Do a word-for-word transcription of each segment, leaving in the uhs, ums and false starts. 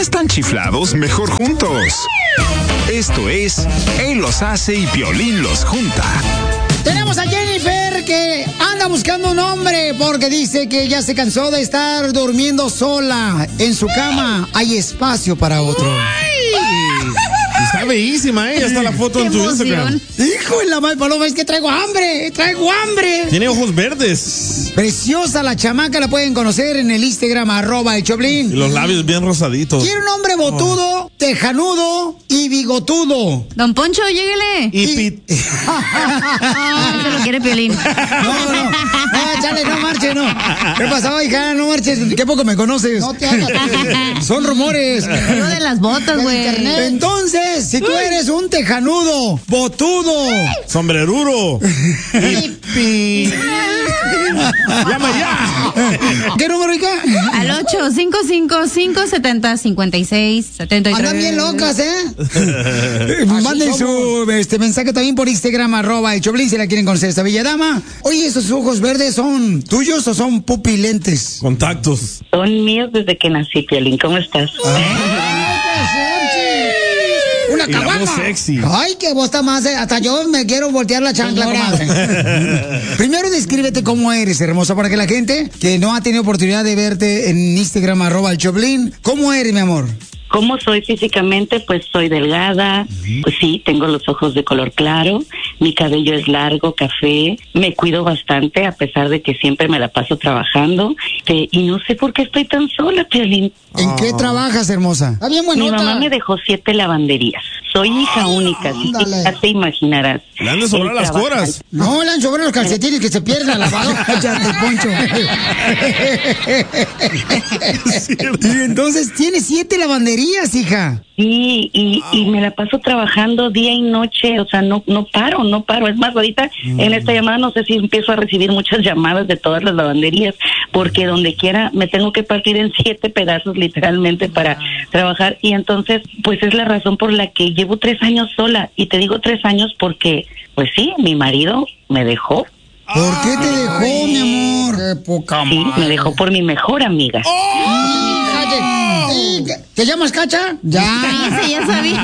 están chiflados, mejor juntos. Esto es Él los hace y Piolín los junta. Tenemos a Jennifer que anda buscando un hombre porque dice que ya se cansó de estar durmiendo sola en su cama. Hay espacio para otro. Está bellísima, ¿eh? Ya está la foto en tu Instagram. Hijo de la madre paloma, es que traigo hambre, traigo hambre. Tiene ojos verdes. Preciosa la chamaca, la pueden conocer en el Instagram, arroba el Choplin. Y los labios bien rosaditos. Quiere un hombre botudo, oh. tejanudo y bigotudo. Don Poncho, lléguele. Y, y... pit. Se lo quiere Piolín. No, no, no, chale, no marches, no. ¿Qué pasó, hija? No marches, qué poco me conoces. No te hagas. Son rumores. Lo de las botas, güey. Entonces, si tú eres un tejanudo, botudo, sombreruro, hippie, llama ya. ¿Qué número, hija? Al ocho cinco cinco, cinco siete cero, cinco seis siete tres. Andan bien locas, ¿eh? Manden su este, mensaje también por Instagram, arroba el Choplin, si la quieren conocer esta bella dama. Oye, ¿esos ojos verdes son tuyos o son pupilentes? Contactos. Son míos desde que nací, Piolín. ¿Cómo estás? Una caguama. Sexy. Ay, que vos está más, hasta yo me quiero voltear la chancla, comadre. Primero descríbete cómo eres, hermosa, para que la gente que no ha tenido oportunidad de verte en Instagram, arroba el Choplin, ¿cómo eres, mi amor? ¿Cómo soy físicamente? Pues soy delgada, pues sí, tengo los ojos de color claro, mi cabello es largo, café, me cuido bastante a pesar de que siempre me la paso trabajando, eh, y no sé por qué estoy tan sola, Piolín. ¿En qué trabajas, hermosa? Está bien buenota. Mi mamá me dejó siete lavanderías. Soy hija oh, única, así que ya te imaginarás. Le han de sobrar las coras. No, le han sobrado los calcetines que se pierden a la Cállate, Poncho. Y entonces tiene siete lavanderías, hija. Sí, y, y me la paso trabajando día y noche, o sea, no no paro, no paro. Es más, ahorita mm. en esta llamada no sé si empiezo a recibir muchas llamadas de todas las lavanderías, porque donde quiera me tengo que partir en siete pedazos literalmente para trabajar, y entonces pues es la razón por la que llevo tres años sola, y te digo tres años porque, pues sí, mi marido me dejó. ¿Por qué te dejó, Ay, mi amor? Qué poca madre. Sí, me dejó por mi mejor amiga. ¡Oh! ¿Te llamas Cacha? Ya. Sí, ya sabía.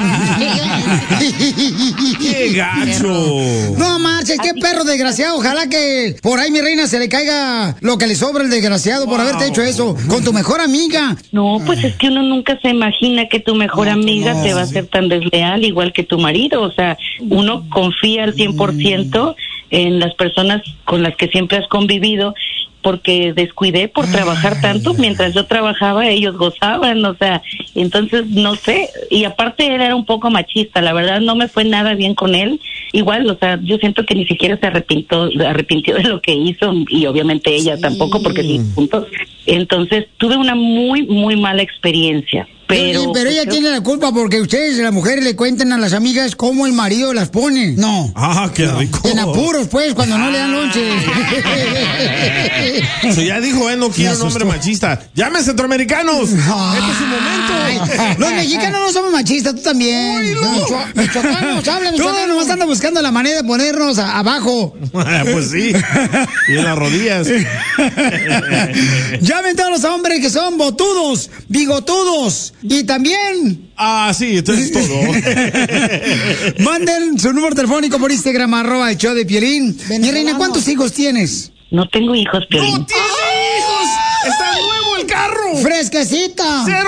¡Qué gacho! No marches, qué perro desgraciado. Ojalá que por ahí, mi reina, se le caiga lo que le sobra el desgraciado wow. por haberte hecho eso con tu mejor amiga. No, pues es que uno nunca se imagina que tu mejor no, amiga no, te va a ser tan desleal igual que tu marido. O sea, uno confía al cien por ciento en las personas con las que siempre has convivido, porque descuidé por trabajar tanto. Mientras yo trabajaba, ellos gozaban, o sea, entonces, no sé, y aparte él era un poco machista, la verdad no me fue nada bien con él, igual, o sea, yo siento que ni siquiera se arrepintió, arrepintió de lo que hizo, y obviamente ella sí. tampoco, porque sí, juntos, entonces tuve una muy, muy mala experiencia. Pero, sí, pero ella pues, tiene la culpa porque ustedes, las mujeres, le cuentan a las amigas cómo el marido las pone. No. Ah, qué rico. En apuros, pues, cuando no le dan lonche. So, ya dijo, eh, no quiero un hombre machista. ¡Llame, centroamericanos! Ay, ¡Este es su momento! Ay, los mexicanos no somos machistas, tú también. Uy, no. Micho- Michoacanos, habla, Michoacanos. Nomás anda buscando la manera de ponernos a- abajo. Pues sí. Y en las rodillas. Llamen todos los hombres que son botudos, bigotudos. Y también... Ah, sí, entonces es todo. Manden su número telefónico por Instagram, arroba el show de Piolín. Mi reina, ¿cuántos hijos tienes? No tengo hijos, Piolín. ¡No tienes hijos! ¡Está nuevo el carro! ¡Fresquecita! ¡Cero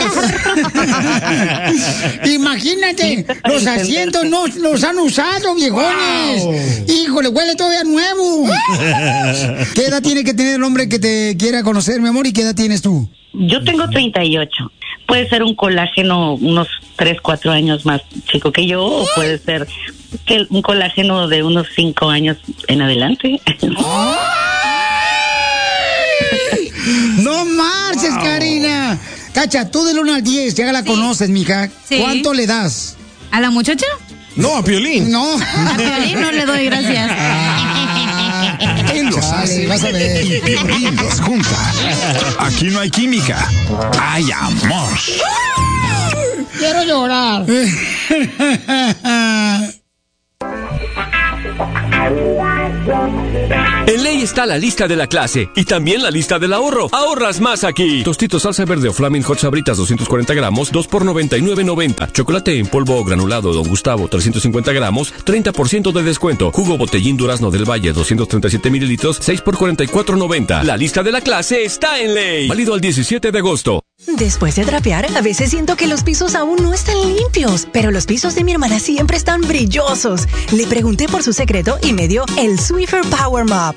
millas! Imagínate, los asientos no los han usado, viejones. Wow. Híjole, huele todavía nuevo. ¿Qué edad tiene que tener el hombre que te quiera conocer, mi amor? ¿Y qué edad tienes tú? Yo tengo treinta y ocho. Puede ser un colágeno unos tres, cuatro años más chico que yo, o puede ser que un colágeno de unos cinco años en adelante. ¡No marches, wow. Karina! Cacha, tú del uno al diez, ya la sí. conoces, mija. Sí. ¿Cuánto le das? ¿A la muchacha? No, a Piolín. No. A Piolín no le doy, gracias. Él los hace vas a ver. y Piolín los junta. Aquí no hay química, hay amor. Quiero llorar. En Ley Ahí está la lista de la clase y también la lista del ahorro. Ahorras más aquí. Tostitos salsa verde o Flaming Hot Sabritas doscientos cuarenta gramos, dos por noventa y nueve noventa. Chocolate en polvo o granulado Don Gustavo trescientos cincuenta gramos, treinta por ciento de descuento. Jugo Botellín Durazno del Valle doscientos treinta y siete mililitros, seis por cuarenta y cuatro noventa. La lista de la clase está en Ley. Válido al diecisiete de agosto. Después de trapear, a veces siento que los pisos aún no están limpios, pero los pisos de mi hermana siempre están brillosos. Le pregunté por su secreto y me dio el Swiffer Power Mop.